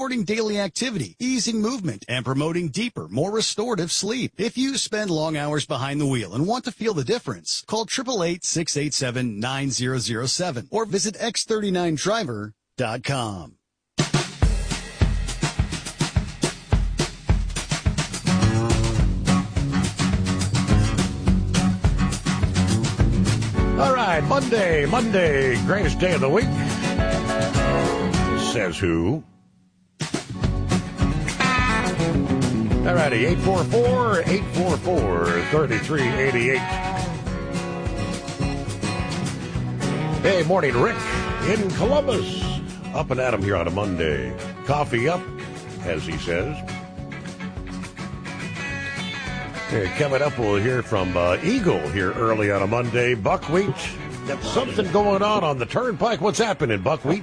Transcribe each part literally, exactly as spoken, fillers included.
supporting daily activity, easing movement, and promoting deeper, more restorative sleep. If you spend long hours behind the wheel and want to feel the difference, call eight eight eight, six eight seven, nine zero zero seven or visit x thirty-nine driver dot com. All right, Monday, Monday, greatest day of the week. Says who? All righty, eight four four, eight four four, three three eight eight. Hey, morning, Rick in Columbus. Up and at 'em here on a Monday. Coffee up, as he says. Hey, coming up, we'll hear from uh, Eagle here early on a Monday. Buckwheat, got something going on on the turnpike. What's happening, Buckwheat?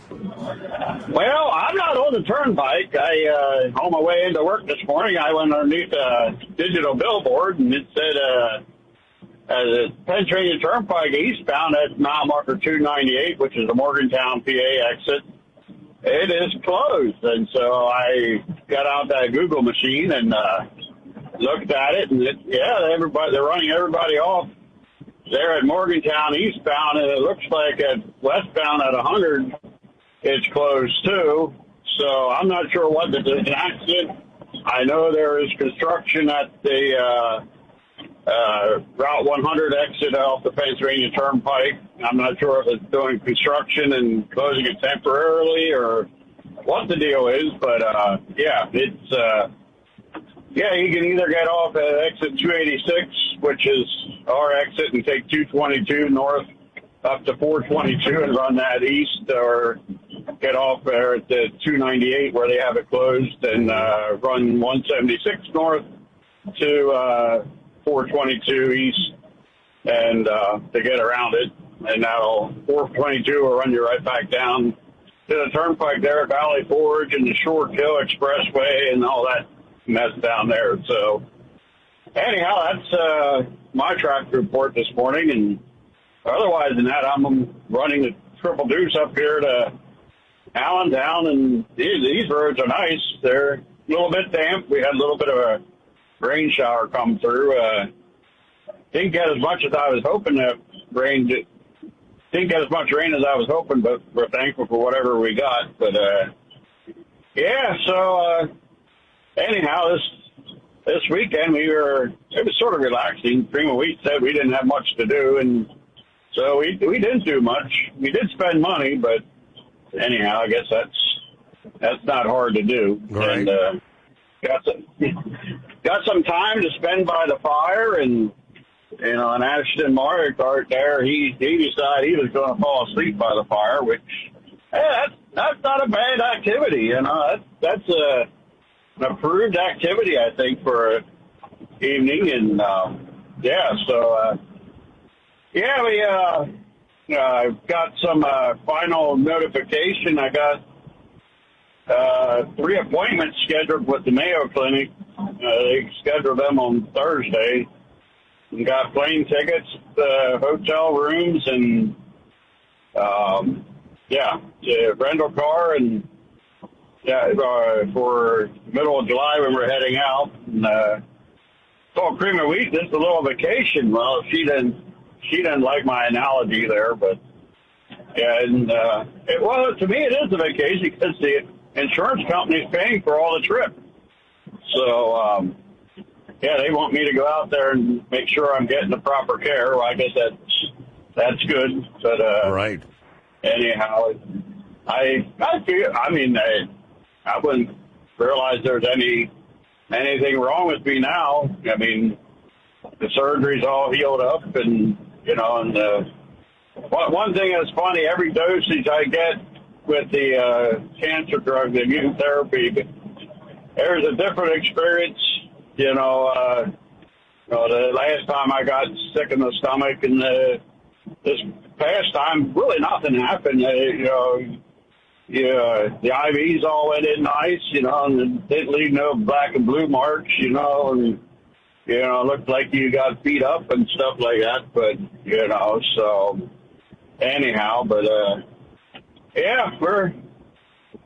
Well, I'm not on the turnpike. I, uh, on my way into work this morning, I went underneath a digital billboard, and it said, uh, uh the Pennsylvania Turnpike eastbound at mile marker two ninety-eight, which is the Morgantown, P A exit. It is closed. And so I got out that Google machine and, uh, looked at it, and it, yeah, everybody, they're running everybody off there at Morgantown eastbound, and it looks like at westbound at one hundred, it's closed too. So I'm not sure what the an accident. I know there is construction at the uh, uh, Route one hundred exit off the Pennsylvania Turnpike. I'm not sure if it's doing construction and closing it temporarily or what the deal is, but uh, yeah, it's. Uh, Yeah, you can either get off at exit two eighty-six, which is our exit, and take two twenty-two north up to four twenty-two and run that east, or get off there at the two ninety-eight where they have it closed and uh, run one seventy-six north to uh, four twenty-two east and uh, to get around it. And that'll four twenty-two will run you right back down to the turnpike there at Valley Forge and the Short Hill Expressway and all that mess down there. So anyhow, that's uh, my traffic report this morning. And otherwise than that, I'm running the triple deuce up here to Allentown, and these, these roads are nice. They're a little bit damp. We had a little bit of a rain shower come through. Uh, didn't get as much as I was hoping that rain did. Didn't get as much rain as I was hoping, but we're thankful for whatever we got. But, uh, yeah, so, uh, anyhow, this this weekend we were, it was sort of relaxing. Prima Wheat said we didn't have much to do, and so we we didn't do much. We did spend money, but anyhow, I guess that's that's not hard to do. Right. And uh, got some got some time to spend by the fire, and you know, and Ashton Marikart there, he he decided he was going to fall asleep by the fire, which hey, that's that's not a bad activity. You know, that's that's a an approved activity, I think, for an evening. And, uh, yeah, so, uh, yeah, we uh, uh, got some uh, final notification. I got uh, three appointments scheduled with the Mayo Clinic. Uh, they scheduled them on Thursday. And got plane tickets, uh, hotel rooms, and, um, yeah, the rental car, and yeah, uh, for middle of July when we're heading out. And, uh, told Cream of Wheat this is a little vacation. Well, she didn't, she didn't like my analogy there, but yeah, and uh, it, well, to me it is a vacation because the insurance company is paying for all the trip. So, um, yeah, they want me to go out there and make sure I'm getting the proper care. Well, I guess that's that's good. But uh, right. Anyhow, I I feel. I mean, I, I wouldn't realize there's any anything wrong with me now. I mean, the surgery's all healed up, and you know, and uh, one one thing that's funny, every dosage I get with the uh, cancer drug, the immune therapy, there's a different experience. You know, uh, you know, the last time I got sick in the stomach, and uh, this past time, really nothing happened. Uh, you know, yeah, the I Vs all went in nice, you know, and it didn't leave no black and blue marks, you know, and, you know, it looked like you got beat up and stuff like that. But, you know, so anyhow, but, uh, yeah, we're,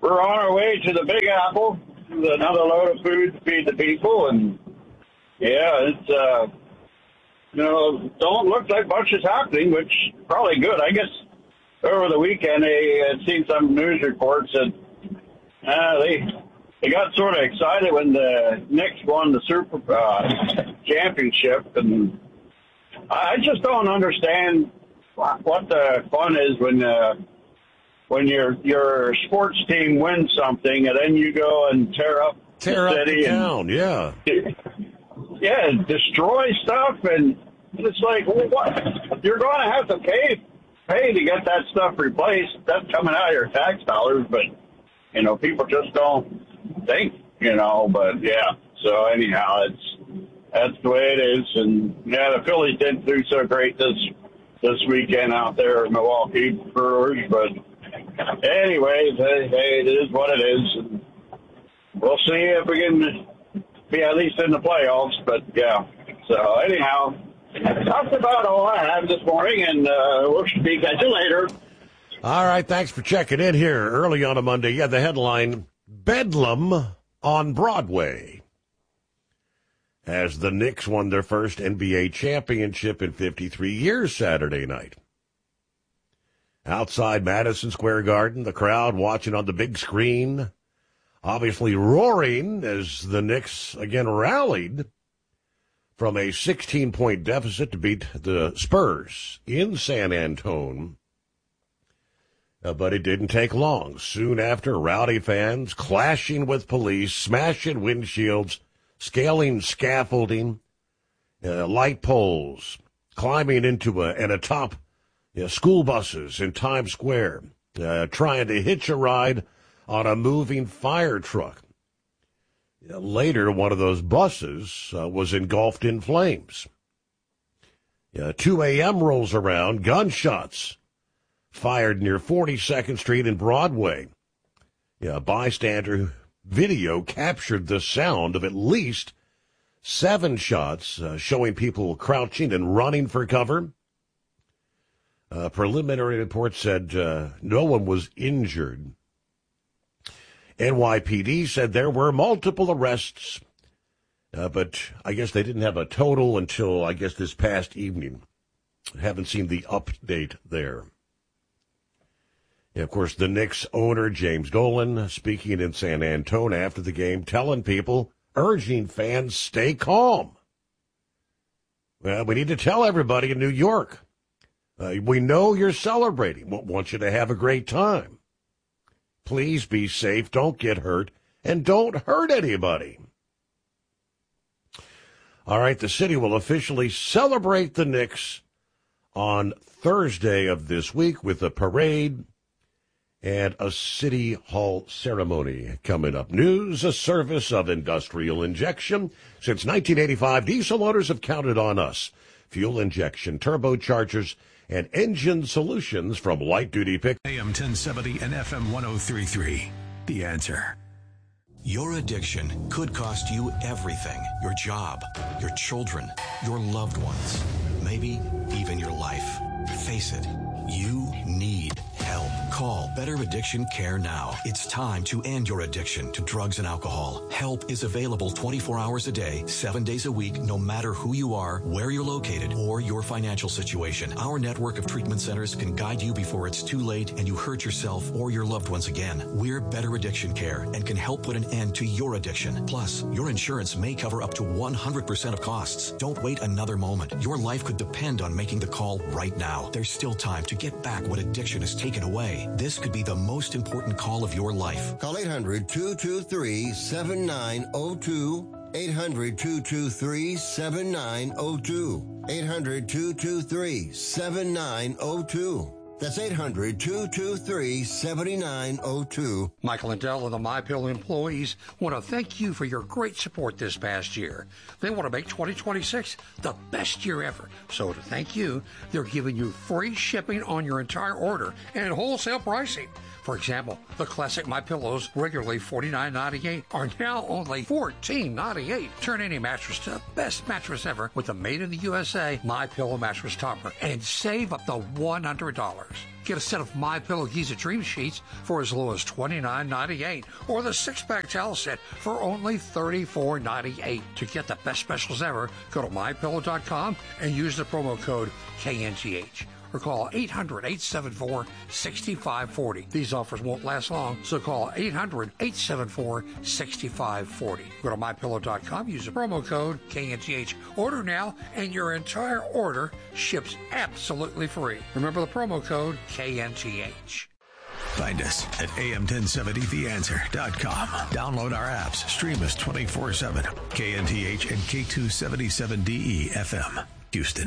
we're on our way to the Big Apple with another load of food to feed the people. And, yeah, it's, uh, you know, don't look like much is happening, which is probably good. I guess over the weekend, I had seen some news reports that uh, they they got sort of excited when the Knicks won the Super uh, Championship, and I just don't understand what the fun is when uh, when your your sports team wins something and then you go and tear up tear the up city the town, and, yeah, yeah, destroy stuff, and it's like, well, what? You're going to have to pay pay to get that stuff replaced. That's coming out of your tax dollars, but you know, people just don't think, you know. But yeah, so anyhow, it's that's the way it is, and yeah, the Phillies didn't do so great this this weekend out there in Milwaukee Brewers, but anyways, hey, hey, it is what it is. And we'll see if we can be at least in the playoffs, but yeah. So anyhow, that's about all I have this morning, and uh, we'll speak at you later. All right, thanks for checking in here early on a Monday. Yeah, the headline, Bedlam on Broadway, as the Knicks won their first N B A championship in fifty-three years Saturday night. Outside Madison Square Garden, the crowd watching on the big screen, obviously roaring as the Knicks again rallied from a sixteen-point deficit to beat the Spurs in San Antonio. Uh, but it didn't take long. Soon after, rowdy fans clashing with police, smashing windshields, scaling scaffolding, uh, light poles, climbing into a, and atop you know, school buses in Times Square, uh, trying to hitch a ride on a moving fire truck. Uh, later, one of those buses uh, was engulfed in flames. Uh, two a.m. rolls around, gunshots fired near forty-second Street and Broadway. Yeah, a bystander video captured the sound of at least seven shots, uh, showing people crouching and running for cover. Uh, preliminary report said uh, no one was injured. N Y P D said there were multiple arrests, uh, but I guess they didn't have a total until, I guess, this past evening. Haven't seen the update there. And of course, the Knicks owner, James Dolan, speaking in San Antonio after the game, telling people, urging fans, stay calm. Well, we need to tell everybody in New York, uh, we know you're celebrating. We want you to have a great time. Please be safe, don't get hurt, and don't hurt anybody. All right, the city will officially celebrate the Knicks on Thursday of this week with a parade and a City Hall ceremony coming up. News, a service of Industrial Injection. Since nineteen eighty-five, diesel owners have counted on us. Fuel injection, turbochargers, and engine solutions from light-duty pick. A M ten seventy and F M one oh three point three. The Answer. Your addiction could cost you everything. Your job, your children, your loved ones, maybe even your life. Face it, you need help. Call Better Addiction Care now. It's time to end your addiction to drugs and alcohol. Help is available twenty-four hours a day, seven days a week, no matter who you are, where you're located, or your financial situation. Our network of treatment centers can guide you before it's too late and you hurt yourself or your loved ones again. We're Better Addiction Care and can help put an end to your addiction. Plus, your insurance may cover up to one hundred percent of costs. Don't wait another moment. Your life could depend on making the call right now. There's still time to get back what addiction has taken away. This could be the most important call of your life. Call eight hundred, two two three, seven nine zero two. eight hundred, two two three, seven nine zero two. eight hundred, two two three, seven nine zero two. That's eight hundred, two two three, seven nine zero two. Michael Lindell and the MyPillow employees want to thank you for your great support this past year. They want to make twenty twenty-six the best year ever. So to thank you, they're giving you free shipping on your entire order and wholesale pricing. For example, the classic MyPillows, regularly forty-nine ninety-eight, are now only fourteen ninety-eight. Turn any mattress to the best mattress ever with the made in the U S A MyPillow mattress topper and save up to one hundred dollars. Get a set of MyPillow Giza Dream Sheets for as low as twenty-nine ninety-eight, or the six-pack towel set for only thirty-four ninety-eight. To get the best specials ever, go to my pillow dot com and use the promo code K N T H. Or call eight hundred, eight seven four, six five four zero. These offers won't last long, so call eight hundred, eight seven four, six five four zero. Go to my pillow dot com, use the promo code K N T H. Order now, and your entire order ships absolutely free. Remember the promo code K N T H. Find us at A M ten seventy the answer dot com. Download our apps. Stream us twenty-four seven. K N T H and K two seventy-seven D E F M, Houston.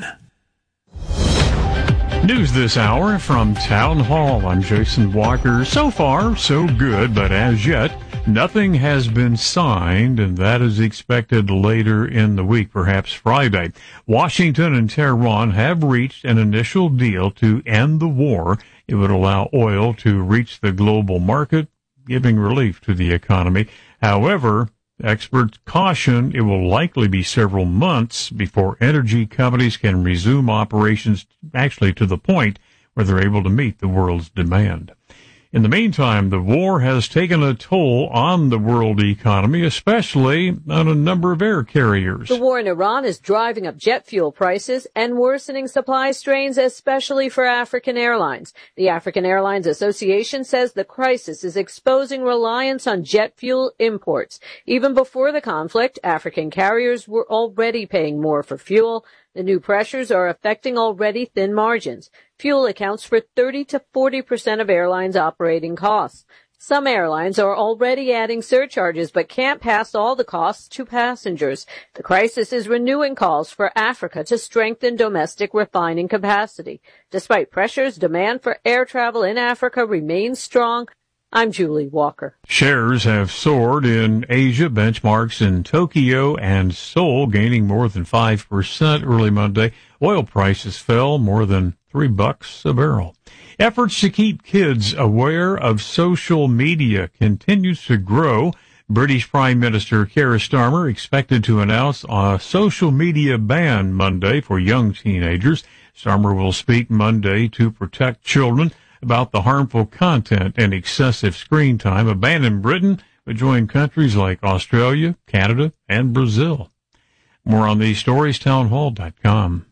News this hour from Town Hall. I'm Jason Walker. So far, so good, but as yet, nothing has been signed, and that is expected later in the week, perhaps Friday. Washington and Tehran have reached an initial deal to end the war. It would allow oil to reach the global market, giving relief to the economy. However, experts caution it will likely be several months before energy companies can resume operations actually to the point where they're able to meet the world's demand. In the meantime, the war has taken a toll on the world economy, especially on a number of air carriers. The war in Iran is driving up jet fuel prices and worsening supply strains, especially for African airlines. The African Airlines Association says the crisis is exposing reliance on jet fuel imports. Even before the conflict, African carriers were already paying more for fuel. The new pressures are affecting already thin margins. Fuel accounts for thirty to forty percent of airlines' operating costs. Some airlines are already adding surcharges but can't pass all the costs to passengers. The crisis is renewing calls for Africa to strengthen domestic refining capacity. Despite pressures, demand for air travel in Africa remains strong. I'm Julie Walker. Shares have soared in Asia, benchmarks in Tokyo and Seoul gaining more than five percent early Monday. Oil prices fell more than three bucks a barrel. Efforts to keep kids aware of social media continues to grow. British Prime Minister Keir Starmer expected to announce a social media ban Monday for young teenagers. Starmer will speak Monday to protect children about the harmful content and excessive screen time. A ban in Britain would join countries like Australia, Canada, and Brazil. More on these stories, town hall dot com.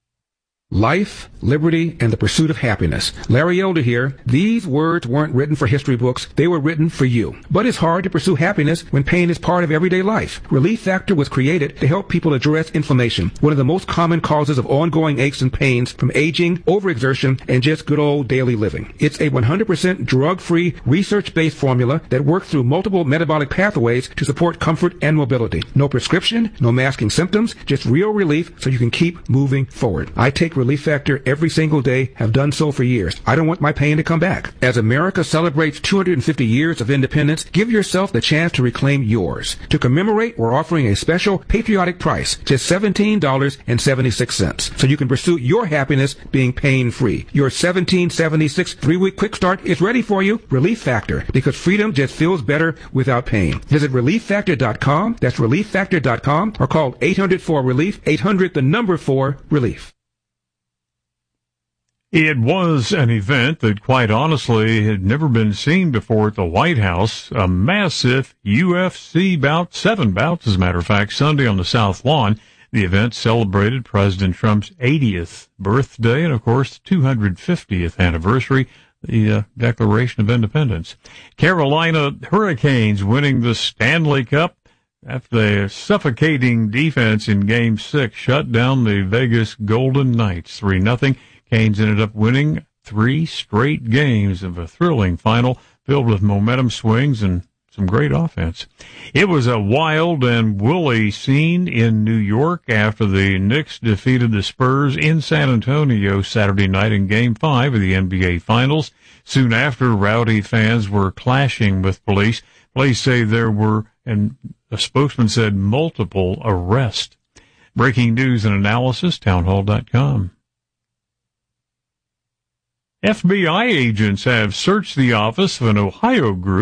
Life, liberty, and the pursuit of happiness. Larry Elder here. These words weren't written for history books. They were written for you. But it's hard to pursue happiness when pain is part of everyday life. Relief Factor was created to help people address inflammation, one of the most common causes of ongoing aches and pains from aging, overexertion, and just good old daily living. It's a one hundred percent drug-free, research-based formula that works through multiple metabolic pathways to support comfort and mobility. No prescription, no masking symptoms, just real relief so you can keep moving forward. I take Relief Factor every single day, have done so for years. I don't want my pain to come back. As America celebrates two hundred fifty years of independence, give yourself the chance to reclaim yours. To commemorate, we're offering a special patriotic price, just seventeen dollars and seventy-six cents, so you can pursue your happiness being pain-free. Your seventeen seventy-six three-week quick start is ready for you. Relief Factor, because freedom just feels better without pain. Visit relief factor dot com, that's relief factor dot com, or call eight hundred four relief, eight hundred the number four relief. It was an event that, quite honestly, had never been seen before at the White House. A massive U F C bout, seven bouts, as a matter of fact, Sunday on the South Lawn. The event celebrated President Trump's eightieth birthday and, of course, the two hundred fiftieth anniversary, the uh, Declaration of Independence. Carolina Hurricanes winning the Stanley Cup after the suffocating defense in Game six shut down the Vegas Golden Knights three nothing. Canes ended up winning three straight games of a thrilling final filled with momentum swings and some great offense. It was a wild and woolly scene in New York after the Knicks defeated the Spurs in San Antonio Saturday night in Game five of the N B A Finals. Soon after, rowdy fans were clashing with police. Police say there were, and a spokesman said, multiple arrests. Breaking news and analysis, town hall dot com. F B I agents have searched the office of an Ohio group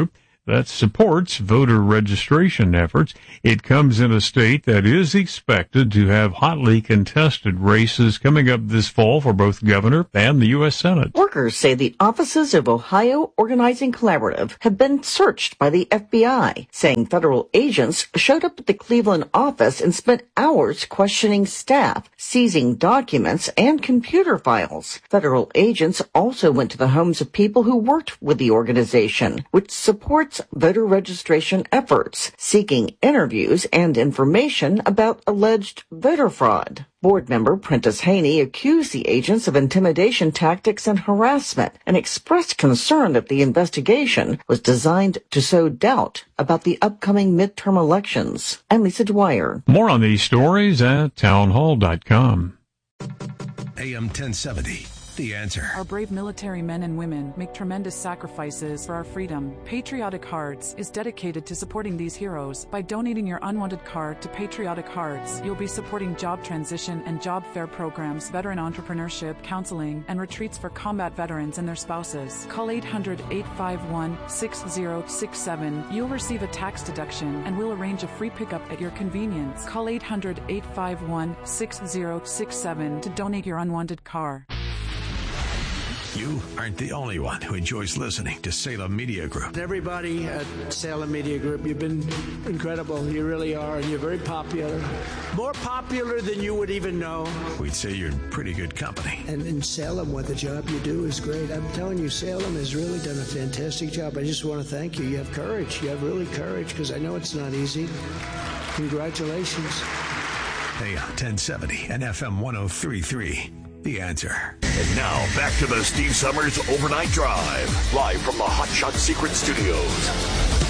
that supports voter registration efforts. It comes in a state that is expected to have hotly contested races coming up this fall for both governor and the U S Senate. Workers say the offices of Ohio Organizing Collaborative have been searched by the F B I, saying federal agents showed up at the Cleveland office and spent hours questioning staff, seizing documents and computer files. Federal agents also went to the homes of people who worked with the organization, which supports voter registration efforts, seeking interviews and information about alleged voter fraud. Board member Prentice Haney accused the agents of intimidation tactics and harassment and expressed concern that the investigation was designed to sow doubt about the upcoming midterm elections. I'm Lisa Dwyer. More on these stories at townhall dot com. A M ten seventy. The Answer. Our brave military men and women make tremendous sacrifices for our freedom. Patriotic Hearts is dedicated to supporting these heroes. By donating your unwanted card to Patriotic Hearts, you'll be supporting job transition and job fair programs, veteran entrepreneurship, counseling, and retreats for combat veterans and their spouses. Call eight hundred, eight five one, six zero six seven. You'll receive a tax deduction and we'll arrange a free pickup at your convenience. Call eight hundred, eight five one, six zero six seven to donate your unwanted car. You aren't the only one who enjoys listening to Salem Media Group. Everybody at Salem Media Group, you've been incredible. You really are, and you're very popular. More popular than you would even know. We'd say you're in pretty good company. And in Salem, what the job you do is great. I'm telling you, Salem has really done a fantastic job. I just want to thank you. You have courage. You have really courage, because I know it's not easy. Congratulations. A M ten seventy and F M one oh three point three. The Answer. And now, back to the Steve Summers Overnight Drive, live from the Hot Shot Secret Studios.